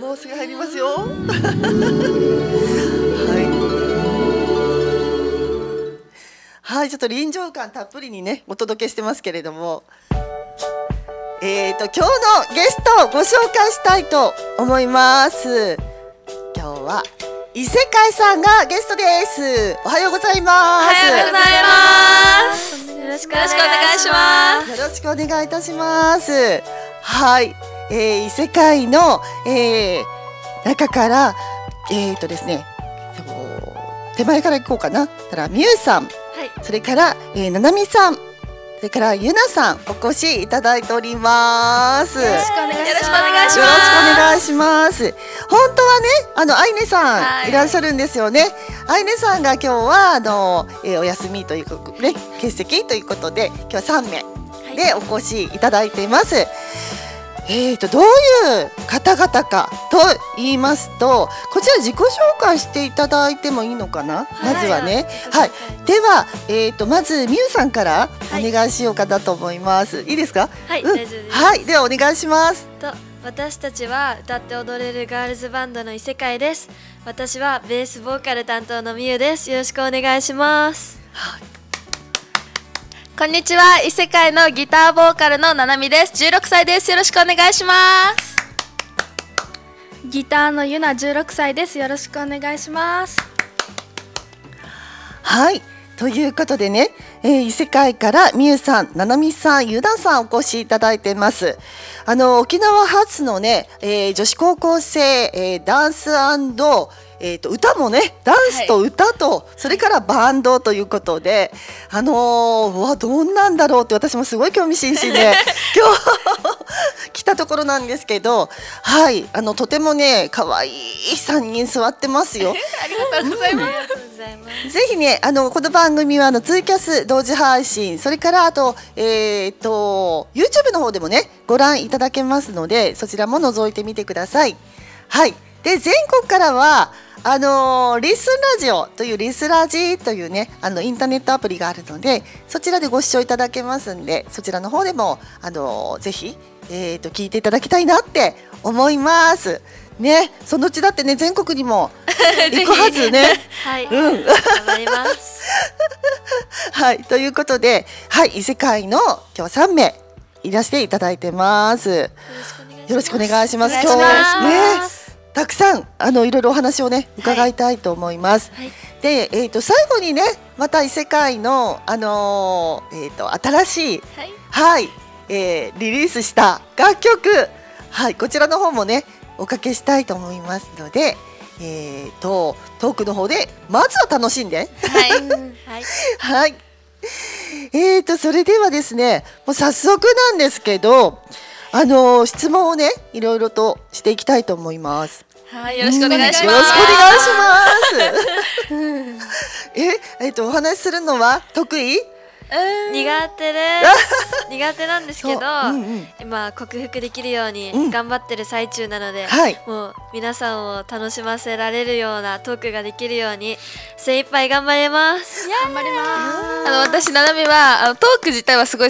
もうすぐ入りますよ。はい、ちょっと臨場感たっぷりにねお届けしてますけれども、今日のゲストをご紹介したいと思います。今日は異世界さんがゲストです。おはようございます。 おはようございます。よろしくお願いします。 よろしくお願いいたします。はい、異世界の、中からですね、手前から行こうかな。たらみゆさん、はい、それから、ななみさん、それからゆなさんお越しいただいております。 よろしくお願いします。 よろしくお願いします。本当はね、あいねさんいらっしゃるんですよね。あいねさんが今日はお休みということで、ね、欠席ということで今日は3名でお越しいただいています。どういう方々かと言いますと、こちら自己紹介していただいてもいいのかな、まずはね。はい、では、まずみゆさんからお願いしようかなと思います。いいですか？ はい、大丈夫です。 はい、ではお願いします。 私たちは歌って踊れるガールズバンドの異世界です。私はベースボーカル担当のみゆです。よろしくお願いします。 こんにちは、異世界のギターボーカルのななみです。16歳です。よろしくお願いします。 ギターのゆな16歳です。よろしくお願いします。 はい、ということでね、異世界からみゆさん、ななみさん、ゆなさんお越しいただいてます。沖縄発のね、女子高校生、ダンス&歌もね、ダンスと歌と、それからバンドということで、どんなんだろうって私もすごい興味津々で今日来たところなんですけど、はい、とてもね可愛い3人座ってますよ。 ありがとうございます。 ぜひね、この番組はツイキャス同時配信、それからあと、YouTube の方でもねご覧いただけますので、そちらも覗いてみてください。はい、で全国からはリスラジオというリスラジというねインターネットアプリがあるので、そちらでご視聴いただけますんで、そちらの方でもぜひ、聞いていただきたいなって思いますね。そのうちだってね全国にも行くはずね。 はい、頑張ります。 はい、ということで、はい、異世界の今日は3名いらしていただいてます。よろしくお願いします。今日ねたくさんいろいろお話をね伺いたいと思います。はい、で、最後にねまた異世界の新しい、はい、リリースした楽曲、はい、こちらの方もねおかけしたいと思いますので、トークの方でまずは楽しんで、はいはい、それではですね、もう早速なんですけど、質問をねいろいろとしていきたいと思います。 はい、よろしくお願いします。 よろしくお願いします。お話しするのは得意？ 苦手です。苦手なんですけど、今克服できるように頑張ってる最中なので、もう皆さんを楽しませられるようなトークができるように精一杯頑張ります。 頑張ります。私ななみはトーク自体はすごい